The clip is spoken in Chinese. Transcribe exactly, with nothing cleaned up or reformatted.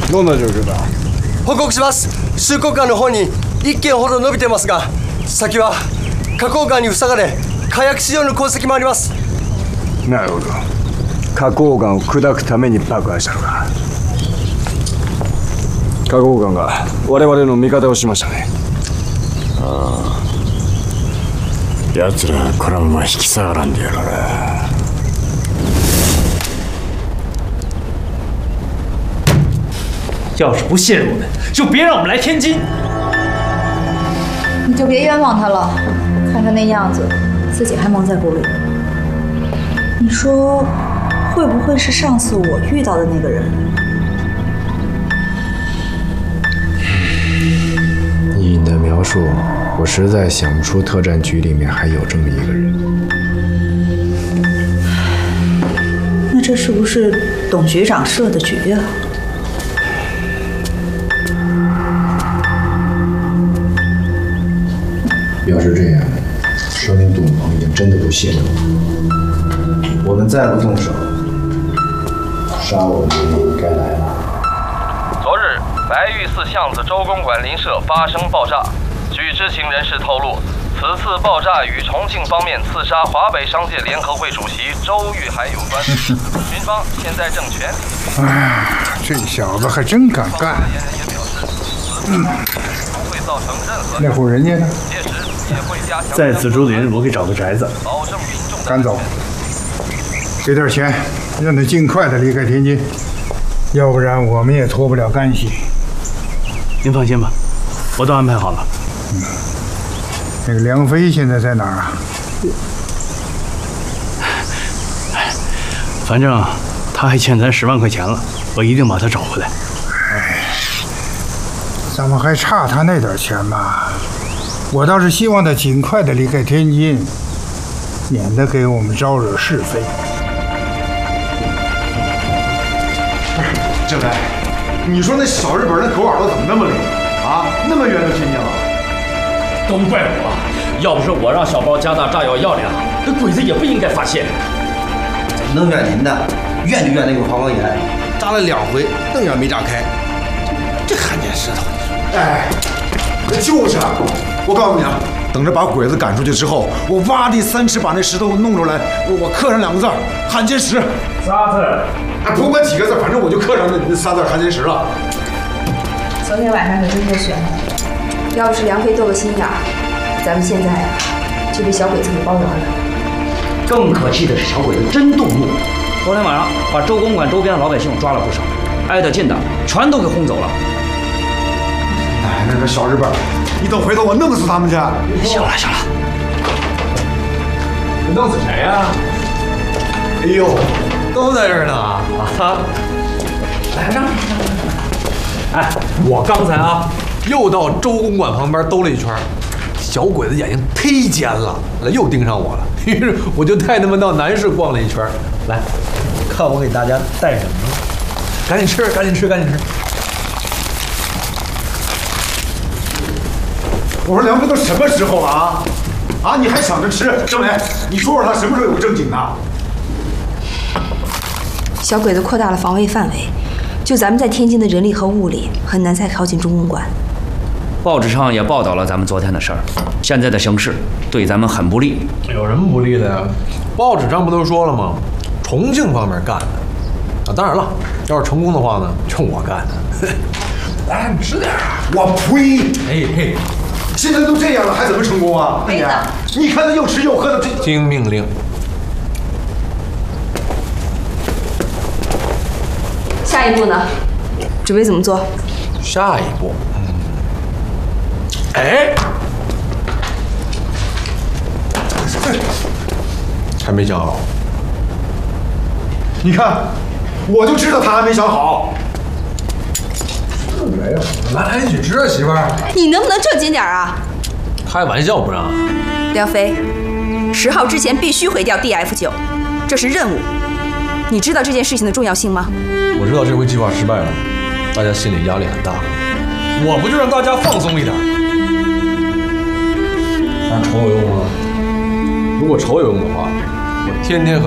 どんな状況だ。 報告します。収穫間の方にいっけんほど伸びてますが、先は花崗岩に塞がれ火薬使用の痕跡もあります。 なるほど。花崗岩を砕くために爆破したのか。花崗岩が我々の味方をしましたね。 ああ、奴らこのまま引き下がらんでやろうな。 要是不信任我们，就别让我们来天津。 你就别冤枉他了，看他那样子，自己还蒙在鼓里。你说，会不会是上次我遇到的那个人？ 依你的描述，我实在想不出特战局里面还有这么一个人。 那这是不是董局长设的局啊？ 要是这样，说明董鹏已经真的不信任我。我们再不动手，杀我们的人该来了。 昨日，白玉寺巷子周公馆邻舍发生爆炸。据知情人士透露，此次爆炸与重庆方面刺杀华北商界联合会主席周玉海有关。军方现在正全力。 哎，这小子还真敢干。嗯，那户人家呢？ 在紫竹林，我给找个宅子。 赶走，给点钱，让他尽快的离开天津，要不然我们也脱不了干系。 您放心吧，我都安排好了。 嗯，那个梁飞现在在哪儿啊？ 反正他还欠咱十万块钱了，我一定把他找回来。 哎，咱们还差他那点钱吗？我倒是希望他尽快的离开天津，免得给我们招惹是非。 不是，郑来，你说那小日本那狗耳朵怎么那么灵啊？那么远就听见了？ 都怪我，要不是我让小包加大炸药药量，这鬼子也不应该发现。 怎么能怨您呢？怨就怨那个花岗岩，炸了两回，瞪眼没炸开。这罕见石头， 哎，就是。我告诉你啊，等着把鬼子赶出去之后，我挖地三尺把那石头弄出来，我我刻上两个字“罕见石”。 仨字。 哎，不管几个字，反正我就刻上那那仨字“罕见石”了。 昨天晚上可真够悬的，要不是梁飞斗个心眼儿，咱们现在呀、啊、就被小鬼子给包圆了。 更可气的是，小鬼子真动怒，昨天晚上把周公馆周边的老百姓抓了不少，挨得近的全都给轰走了。 哎，那个小日本。你等回头我弄死他们去！ 行了行了， 你弄死谁呀、啊？ 哎呦， 都在这儿呢啊！ 来让。 哎，我刚才啊，又到周公馆旁边兜了一圈，小鬼子眼睛忒尖了，又盯上我了。于是我就带他们到南市逛了一圈。来，看我给大家带什么了？赶紧吃，赶紧吃，赶紧吃。 我说梁飞都什么时候了啊？啊，你还想着吃？郑雷，你说说他什么时候有个正经的？ 小鬼子扩大了防卫范围，就咱们在天津的人力和物力很难再靠近中公馆。 报纸上也报道了咱们昨天的事儿，现在的形势对咱们很不利。 有什么不利的呀？报纸上不都说了吗？重庆方面干的。啊，当然了，要是成功的话呢，就我干的。来，你吃点。 我呸！ 哎嘿。 现在都这样了，还怎么成功啊？ 没的， 你看他又吃又喝的，这听命令。 下一步呢？准备怎么做？ 下一步，嗯，哎，还没想好。 你看，我就知道他还没想好。 没有，来来，一起吃啊，媳妇儿。 你能不能正经点啊？ 开玩笑不让。 梁飞，十号之前必须毁掉 D F 九，这是任务。你知道这件事情的重要性吗？ 我知道这回计划失败了，大家心里压力很大。我不就让大家放松一点？但筹有用吗？如果筹有用的话，我天天和